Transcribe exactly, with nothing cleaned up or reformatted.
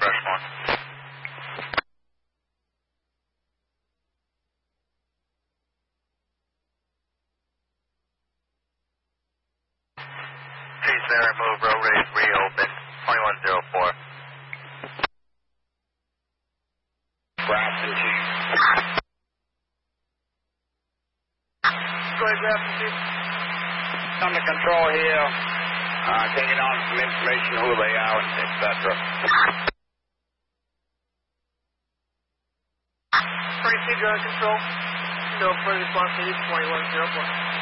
Express one. Chief there, move, road race reopen, twenty-one oh four. Grafton, Chief. Go ahead, Grafton, Chief. Under control here. Uh, taking on some information, who they are, et cetera. Frank, you're under control. No further response to this twenty-one oh four.